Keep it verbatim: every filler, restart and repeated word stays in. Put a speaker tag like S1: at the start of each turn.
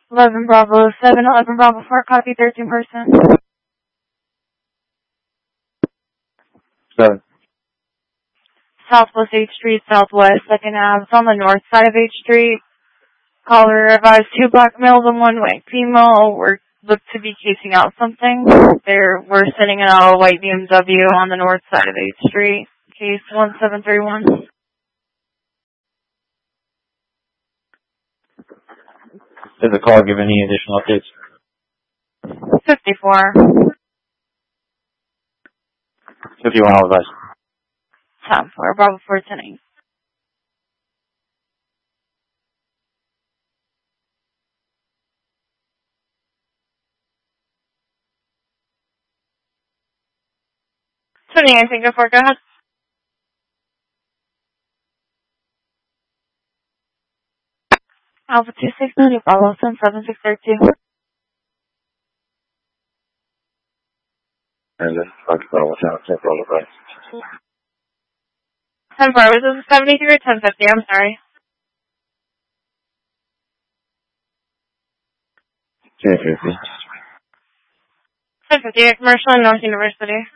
S1: eleven Bravo seven, eleven Bravo four, copy thirteen person.
S2: Seven.
S1: Southwest eighth Street, Southwest second Avenue. It's on the north side of eighth Street. Caller advised two black males and one white female were looked to be casing out something. There, we're sending out a white B M W on the north side of eighth Street. Case one seven three one.
S2: Did the caller give any additional updates?
S1: fifty-four.
S2: fifty-one, all advice.
S1: Time for Bravo four ten eight. twenty-nine, thank you for, go ahead. Alpha two six nine, Bravo seven seven six three two.
S2: And then, Doctor Bravo, ten, ten, all advice.
S1: ten four, was this seventy-three or ten fifty? I'm sorry.
S2: ten fifty.
S1: ten fifty, commercial in North University.